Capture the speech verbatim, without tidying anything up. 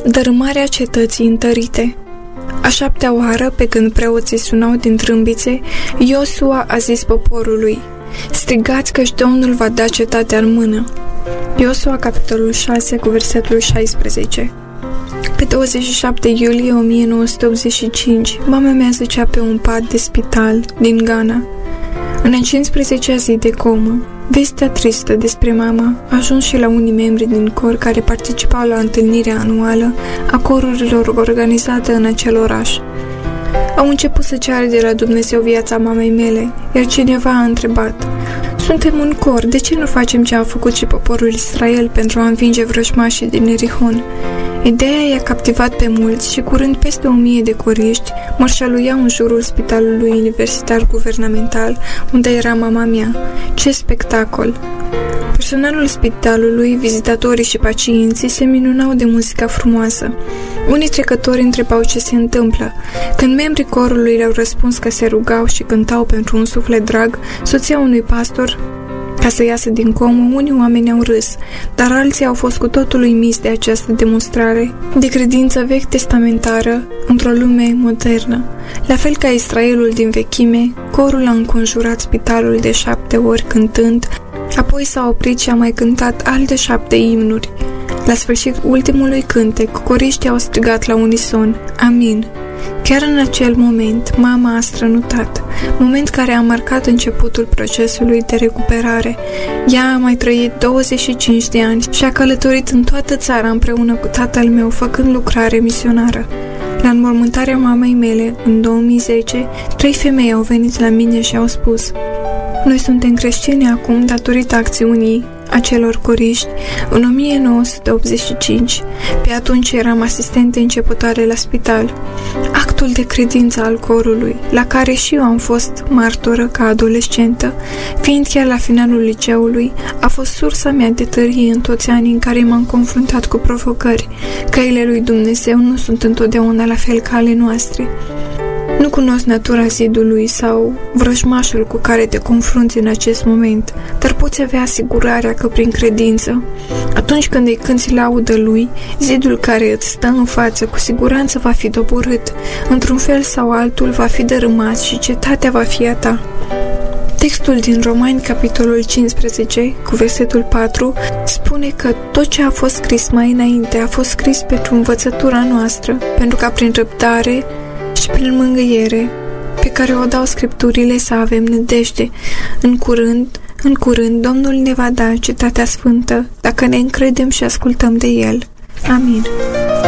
Dărâmarea cetății întărite. A șaptea oară, pe când preoții sunau din trâmbițe, Iosua a zis poporului: strigați căci Domnul va da cetatea în mână. Iosua, capitolul șase, cu versetul șaisprezece. Pe douăzeci și șapte iulie o mie nouă sute optzeci și cinci, mama mea zăcea pe un pat de spital din Ghana. În a cincisprezecea zi de comă, vestea tristă despre mama a ajuns și la unii membri din cor care participau la întâlnirea anuală a corurilor organizată în acel oraș. Au început să ceară de la Dumnezeu viața mamei mele, iar cineva a întrebat: suntem un cor, de ce nu facem ce a făcut și poporul Israel pentru a învinge vrăjmașii din Erihon? Ideea i-a captivat pe mulți și curând peste o mie de coriști mărșăluiau în jurul spitalului universitar guvernamental unde era mama mea. Ce spectacol! Personalul spitalului, vizitatorii și pacienții se minunau de muzica frumoasă. Unii trecători întrebau ce se întâmplă. Când membrii corului le-au răspuns că se rugau și cântau pentru un suflet drag, soția unui pastor, ca să iasă din comă, unii oameni au râs, dar alții au fost cu totul uimiți de această demonstrare de credință vechi testamentară într-o lume modernă. La fel ca Israelul din vechime, corul a înconjurat spitalul de șapte ori cântând, apoi s-a oprit și a mai cântat alte șapte imnuri. La sfârșit ultimului cântec, coriștii au strigat la unison: Amin! Chiar în acel moment, mama a strănutat, moment care a marcat începutul procesului de recuperare. Ea a mai trăit douăzeci și cinci de ani și a călătorit în toată țara împreună cu tatăl meu, făcând lucrare misionară. La înmormântarea mamei mele, în două mii zece, trei femei au venit la mine și au spus: noi suntem creștini acum datorită acțiunii acelor coriști în o mie nouă sute optzeci și cinci. Pe atunci eram asistente începătoare la spital. Actul de credință al corului, la care și eu am fost martoră ca adolescentă, fiind chiar la finalul liceului, a fost sursa mea de tărie în toți anii în care m-am confruntat cu provocări. Căile lui Dumnezeu nu sunt întotdeauna la fel ca ale noastre. Nu cunosc natura zidului sau vrăjmașul cu care te confrunți în acest moment, dar poți avea asigurarea că prin credință, atunci când îi cânți laudă lui, zidul care îți stă în față cu siguranță va fi doborât, într-un fel sau altul va fi dărâmat și cetatea va fi a ta. Textul din Romani, capitolul cincisprezece, cu versetul patru, spune că tot ce a fost scris mai înainte a fost scris pentru învățătura noastră, pentru ca prin răbdare și prin mângâiere pe care o dau Scripturile să avem nădejde. În curând, în curând, Domnul ne va da cetatea sfântă, dacă ne încredem și ascultăm de El. Amin.